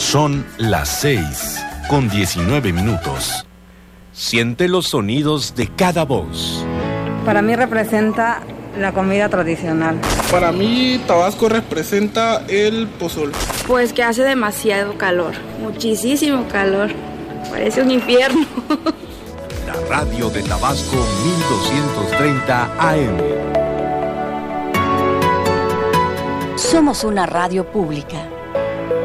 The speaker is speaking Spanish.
Son las 6:19. Siente los sonidos de cada voz. Para mí representa la comida tradicional. Para mí Tabasco representa el pozol. Pues que hace demasiado calor, muchísimo calor, parece un infierno. La radio de Tabasco 1230 AM. Somos una radio pública.